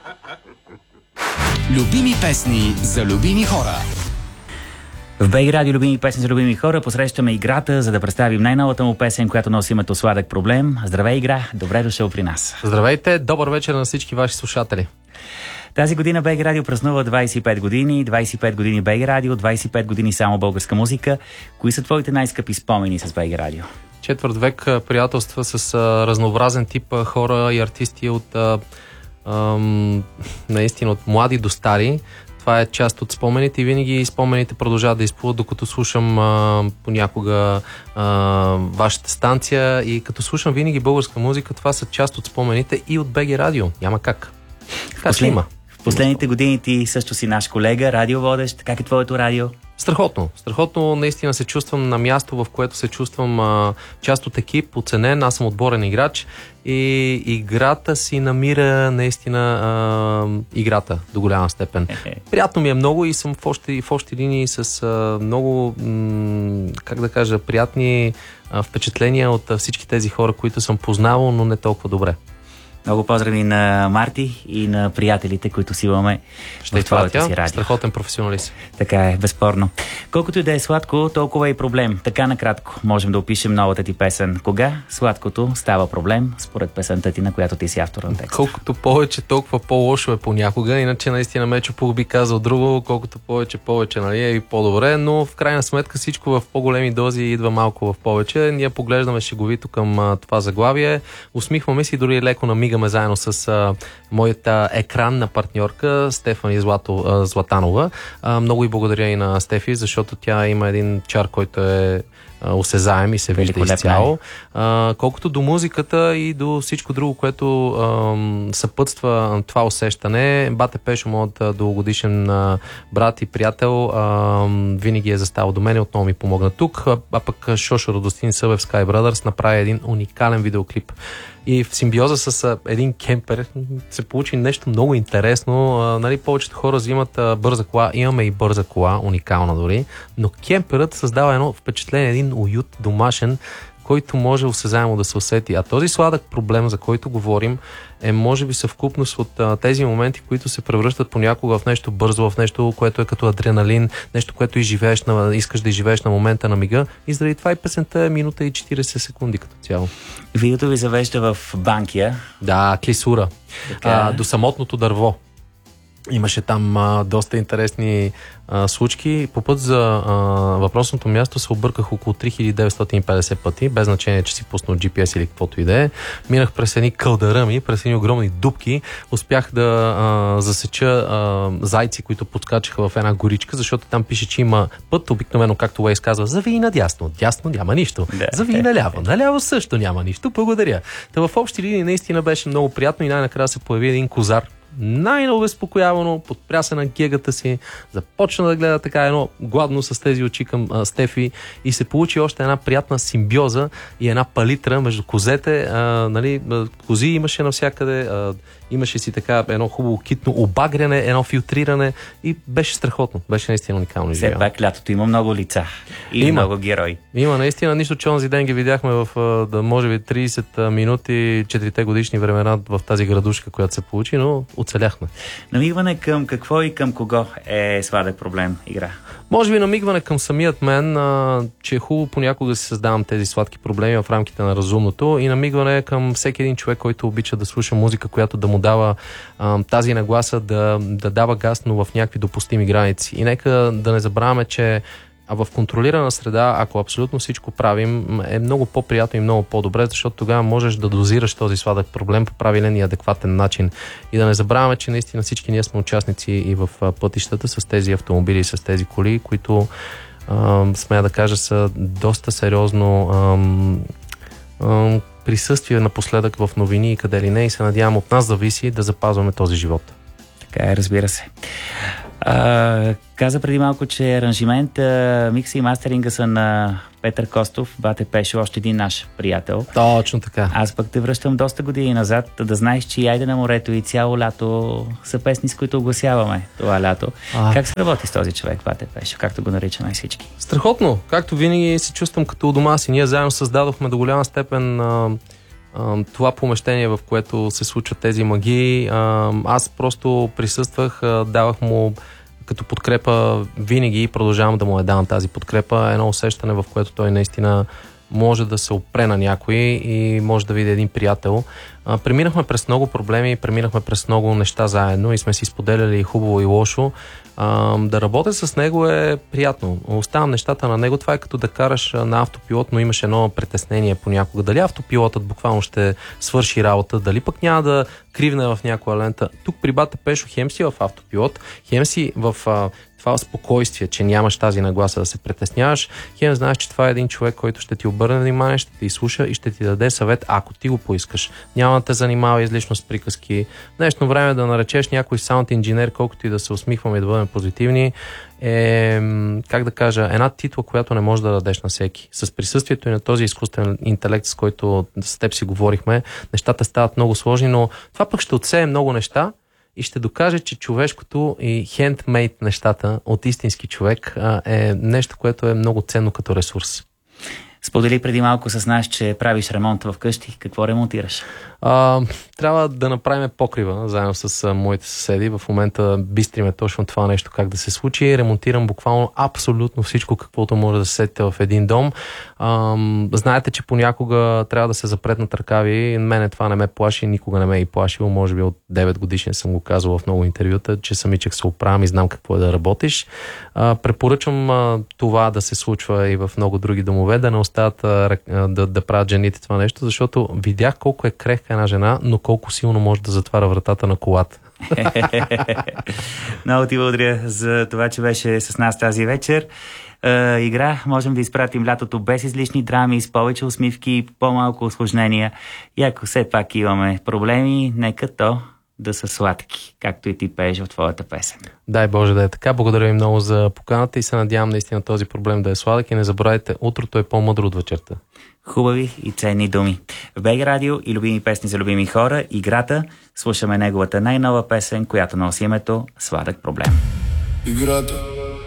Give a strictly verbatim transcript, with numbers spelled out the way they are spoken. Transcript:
Любими песни за любими хора. В БГ Радио любими песни за любими хора посрещаме Играта, за да представим най-новата му песен, която носи името Сладък проблем. Здравей, Игра! Добре дошъл при нас. Здравейте! Добър вечер на всички ваши слушатели. Тази година БГ Радио празнува двайсет и пет години, двайсет и пет години БГ Радио, двайсет и пет години само българска музика. Кои са твоите най-скъпи спомени с БГ Радио? Четвърт век приятелства с а, разнообразен тип а, хора и артисти от а, а, наистина от млади до стари. Това е част от спомените и винаги спомените продължават да изплуват, докато слушам а, понякога а, вашата станция и като слушам винаги българска музика, това са част от спомените и от БГ Радио. Няма как. Така ще има. В последните години ти също си наш колега, радиоводещ. Как е твоето радио? Страхотно. Страхотно. Наистина се чувствам на място, в което се чувствам а, част от екип, оценен. Аз съм отборен играч и играта си намира наистина а, играта до голяма степен. Приятно ми е много и съм в още, в още линии с а, много, м- как да кажа, приятни а, впечатления от а, всички тези хора, които съм познавал, но не толкова добре. Много поздрави на Марти и на приятелите, които си имаме Ще в твоята си радио. Страхотен професионалист. Така е, безспорно. Колкото и да е сладко, толкова е и проблем. Така накратко можем да опишем новата ти песен. Кога сладкото става проблем, според песента ти, на която ти си автор на текста? Колкото повече, толкова по-лошо е понякога. Иначе наистина Мечо Пух би казал друго. Колкото повече, повече, нали, е и по-добре. Но в крайна сметка всичко в по-големи дози идва малко в повече. Ние поглеждаме шеговито към а, това заглавие. Усмихваме си, дори леко намигаме заедно с а, моята екранна партньорка Стефани Злато, а, Златанова. А, много и благодаря и на Стефи, защото тя има един чар, който е а, осезаем и се вижда изцяло. А, колкото до музиката и до всичко друго, което а, съпътства това усещане, бате Пешо, моят дългогодишен а, брат и приятел, а, винаги е заставал до мен и отново ми помогна тук. А, а пък Шошо Радостин Събев Sky Brothers направи един уникален видеоклип. И в симбиоза с а, един кемпер се получи нещо много интересно. А, нали, повечето хора взимат а, бърза кола. Имаме и бърза кола, уникална дори. Но кемперът създава едно впечатление, един уют домашен, който може осезаемо да се усети. А този сладък проблем, за който говорим, е може би съвкупност от а, тези моменти, които се превръщат понякога в нещо бързо, в нещо, което е като адреналин, нещо, което изживееш на, искаш да изживееш на момента на мига. И заради това и песента е минута и четирийсет секунди като цяло. Видеото ви завежда в Банкя. Да, Клисура. Така... А, до самотното дърво. Имаше там а, доста интересни а, случки. По път за а, въпросното място се обърках около три хиляди деветстотин и петдесет пъти, без значение, че си пуснал джи пи ес или каквото и да е. Минах през едни кълдъръми, през едни огромни дупки. Успях да а, засеча а, зайци, които подскачаха в една горичка, защото там пише, че има път. Обикновено, както Уейс казва, завий надясно. Дясно няма нищо. Да. Завий наляво. Наляво също няма нищо. Благодаря. Та в общи линии наистина беше много приятно и най-накрая се появи един козар. Най-обезпокоявано, подпря се на гегата си, започна да гледа така едно гладно с тези очи към а, Стефи и се получи още една приятна симбиоза и една палитра между козете. А, нали, кози имаше навсякъде, а, имаше си така едно хубаво китно обагряне, едно филтриране и беше страхотно. Беше наистина уникално изживяване. Все пак лятото има много лица и има много герои. Има наистина, нищо, че онзи ден ги видяхме в да, може би трийсет минути, четирите годишни времена в тази градушка, която се получи, но оцеляхме. Намигване към какво и към кого е сладък проблем игра? Може би намигване към самият мен, а, че е хубаво понякога си създавам тези сладки проблеми в рамките на разумното и намигване към всеки един човек, който обича да слуша музика, която да му дава а, тази нагласа да, да дава газ, но в някакви допустими граници. И нека да не забравяме, че а в контролирана среда, ако абсолютно всичко правим, е много по-приятно и много по-добре, защото тогава можеш да дозираш този сладък проблем по правилен и адекватен начин. И да не забравяме, че наистина всички ние сме участници и в пътищата с тези автомобили, с тези коли, които а, смея да кажа са доста сериозно а, а, присъствие напоследък в новини и къде ли не, и се надявам от нас зависи да запазваме този живот. Така е, разбира се. А, каза преди малко, че аранжимент, а, микса и мастеринга са на Петър Костов, бате Пешо, още един наш приятел. Точно така. Аз пък те връщам доста години назад, да знаеш, че и Айде на морето и Цяло лято са песни, с които огласяваме това лято. А... Как се работи с този човек, бате Пешо, както го наричаме всички? Страхотно. Както винаги се чувствам като у дома си. Ние заедно създадохме до голяма степен а, а, това помещение, в което се случват тези магии, а, аз просто присъствах, а, давах му като подкрепа винаги и продължавам да му я давам тази подкрепа. Едно усещане, в което той наистина може да се опре на някой и може да види един приятел. А, преминахме през много проблеми, преминахме през много неща заедно и сме си споделяли и хубаво и лошо. А, да работя с него е приятно. Оставам нещата на него. Това е като да караш на автопилот, но имаш едно притеснение понякога. Дали автопилотът буквално ще свърши работа, дали пък няма да кривне в някоя лента. Тук при бата Пешо хем си в автопилот, хем си в а, това спокойствие, че нямаш тази нагласа да се притесняваш. Хем знаеш, че това е един човек, който ще ти обърне внимание, ще ти изслуша и ще ти даде съвет, ако ти го поискаш. Няма да те занимава излишно с приказки. В днешно време да наречеш някой саунд инженер, колкото и да се усмихваме и да бъдем позитивни, е, как да кажа, една титла, която не можеш да дадеш на всеки. С присъствието и на този изкуствен интелект, с който с теб си говорихме, нещата стават много сложни, но това пък ще отсее много неща и ще докаже, че човешкото и хендмейд нещата от истински човек е нещо, което е много ценно като ресурс. Сподели преди малко с нас, че правиш ремонт в къщи. Какво ремонтираш? А, трябва да направим покрива заедно с а, моите съседи. В момента бистриме точно това нещо как да се случи. Ремонтирам буквално абсолютно всичко, каквото може да се сетите в един дом. А, знаете, че понякога трябва да се запретнат ръкави. Мене това не ме плаши, никога не ме е и плашило. Може би от девет годишен съм го казвал в много интервюта, че самичък се оправям и знам какво е да работиш. А, препоръчвам а, това да се случва и в много други домове, да не остават а, да, да правят жените това нещо, защото видях колко е крехка една жена, но колко силно може да затваря вратата на колата. Много ти благодаря за това, че беше с нас тази вечер. Е, игра можем да изпратим лятото без излишни драми, с повече усмивки, по-малко усложнения. И ако все пак имаме проблеми, нека то да са сладки, както и ти пееш в твоята песен. Дай Боже да е така. Благодаря ви много за поканата и се надявам наистина този проблем да е сладък и не забравяйте, утрото е по-мъдро от вечерта. Хубави и ценни думи. В БГ Радио и любими песни за любими хора, играта, слушаме неговата най-нова песен, която носи името "Сладък проблем". Играта.